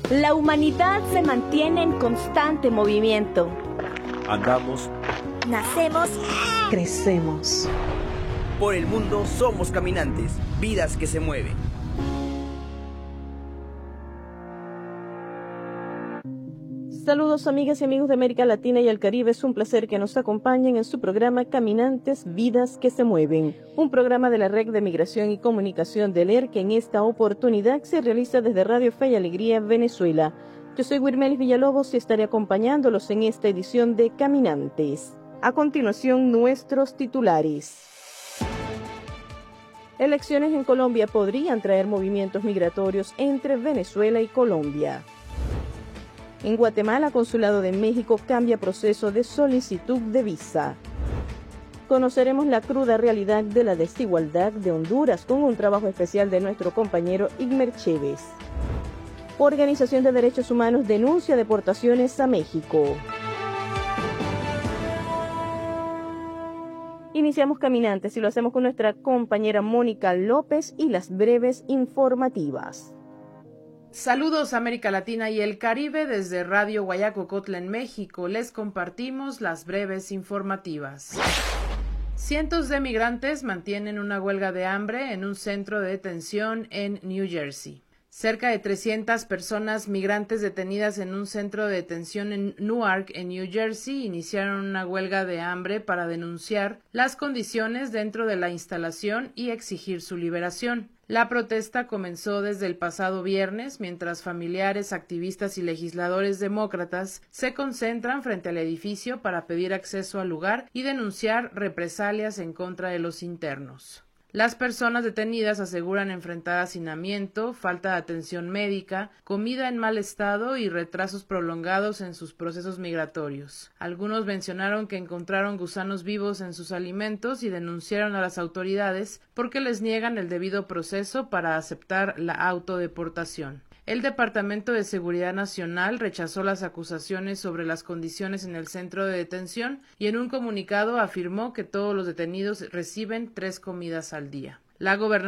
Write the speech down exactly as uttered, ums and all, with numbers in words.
La humanidad se mantiene en constante movimiento. Andamos. Nacemos. Crecemos. Por el mundo somos caminantes, vidas que se mueven. Saludos amigas y amigos de América Latina y el Caribe, es un placer que nos acompañen en su programa Caminantes, Vidas que se Mueven, un programa de la Red de Migración y Comunicación del E R que en esta oportunidad se realiza desde Radio Fe y Alegría, Venezuela. Yo soy Wirmelis Villalobos y estaré acompañándolos en esta edición de Caminantes. A continuación, nuestros titulares. Elecciones en Colombia podrían traer movimientos migratorios entre Venezuela y Colombia. En Guatemala, Consulado de México cambia proceso de solicitud de visa. Conoceremos la cruda realidad de la desigualdad de Honduras con un trabajo especial de nuestro compañero Igmer Chévez. Organización de Derechos Humanos denuncia deportaciones a México. Iniciamos Caminantes y lo hacemos con nuestra compañera Mónica López y las breves informativas. Saludos América Latina y el Caribe desde Radio Guayacocotla en México. Les compartimos las breves informativas. Cientos de migrantes mantienen una huelga de hambre en un centro de detención en New Jersey. Cerca de trescientas personas migrantes detenidas en un centro de detención en Newark, en New Jersey, iniciaron una huelga de hambre para denunciar las condiciones dentro de la instalación y exigir su liberación. La protesta comenzó desde el pasado viernes, mientras familiares, activistas y legisladores demócratas se concentran frente al edificio para pedir acceso al lugar y denunciar represalias en contra de los internos. Las personas detenidas aseguran enfrentar hacinamiento, falta de atención médica, comida en mal estado y retrasos prolongados en sus procesos migratorios. Algunos mencionaron que encontraron gusanos vivos en sus alimentos y denunciaron a las autoridades porque les niegan el debido proceso para aceptar la autodeportación. El Departamento de Seguridad Nacional rechazó las acusaciones sobre las condiciones en el centro de detención y en un comunicado afirmó que todos los detenidos reciben tres comidas al día. La gobernadora